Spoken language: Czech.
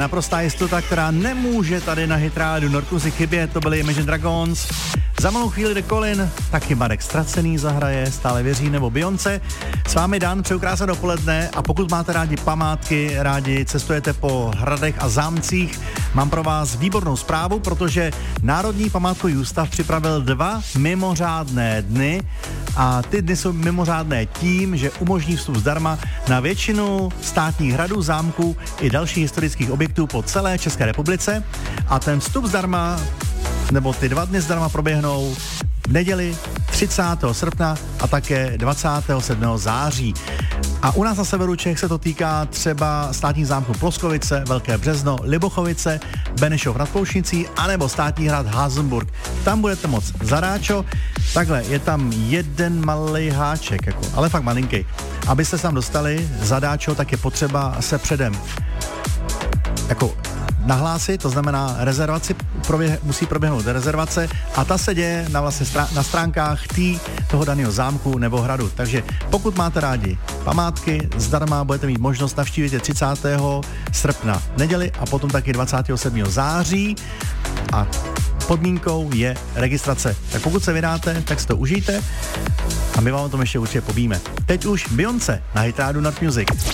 naprostá jistota, která nemůže tady na Hitrádiu Nord Music chybět, to byly Imagine Dragons. Za malou chvíli jde Colin, taky Marek Ztracený zahraje, Stále věří nebo Beyoncé. S vámi Dan, přeju krásné dopoledne a pokud máte rádi památky, rádi cestujete po hradech a zámcích, mám pro vás výbornou zprávu, protože Národní památkový ústav připravil 2 mimořádné dny a ty dny jsou mimořádné tím, že umožní vstup zdarma na většinu státních hradů, zámků i dalších historických objektů po celé České republice a ten vstup zdarma nebo ty 2 dny zdarma proběhnou v neděli 30. srpna a také 27. září. A u nás na severu Čech se to týká třeba státních zámků Ploskovice, Velké Březno, Libochovice, Benešov nad Poušnicí anebo státní hrad Hasenburg. Tam budete moc zadáčo. Takhle, je tam jeden malej háček, ale fakt malinký. Abyste se tam dostali zadáčo, tak je potřeba se předem nahlásit, to znamená rezervaci, musí proběhnout rezervace a ta se děje na stránkách toho daného zámku nebo hradu. Takže pokud máte rádi památky, zdarma budete mít možnost navštívit je 30. srpna neděli a potom taky 27. září a podmínkou je registrace. Tak pokud se vydáte, tak si to užijte a my vám o tom ještě určitě povíme. Teď už Beyoncé na Hitrádiu Nord Music.